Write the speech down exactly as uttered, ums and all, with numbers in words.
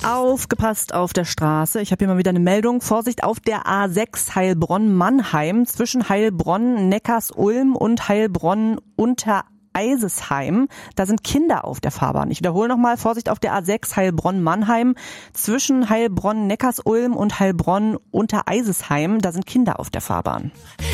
Aufgepasst auf der Straße. Ich habe hier mal wieder eine Meldung. Vorsicht auf der A sechs Heilbronn-Mannheim zwischen Heilbronn, Neckarsulm und Heilbronn unter Eisesheim. Da sind Kinder auf der Fahrbahn. Ich wiederhole nochmal. Vorsicht auf der A sechs Heilbronn-Mannheim zwischen Heilbronn, Neckarsulm und Heilbronn unter Eisesheim. Da sind Kinder auf der Fahrbahn.